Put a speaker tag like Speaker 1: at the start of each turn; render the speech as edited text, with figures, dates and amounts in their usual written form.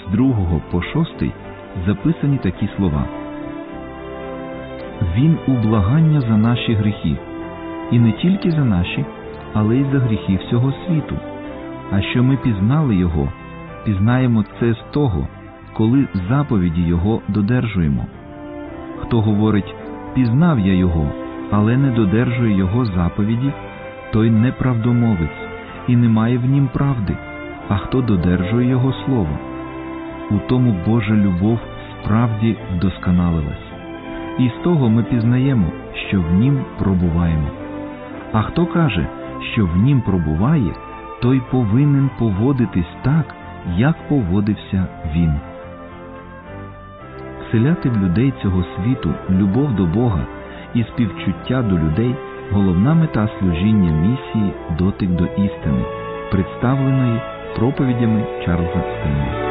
Speaker 1: з 2 по 6 записані такі слова. Він у благання за наші гріхи, і не тільки за наші, але й за гріхи всього світу. А що ми пізнали Його, пізнаємо це з того, коли заповіді Його додержуємо. Хто говорить «пізнав я Його», але не додержує Його заповіді, той неправдомовець і немає в нім правди, а хто додержує Його слово. У тому Божа любов справді вдосконалилась. І з того ми пізнаємо, що в нім пробуваємо. А хто каже, що в нім пробуває, той повинен поводитись так, як поводився він. Вселяти в людей цього світу любов до Бога і співчуття до людей – головна мета служіння місії «Дотик до істини», представленої проповідями Чарльза Стенлі.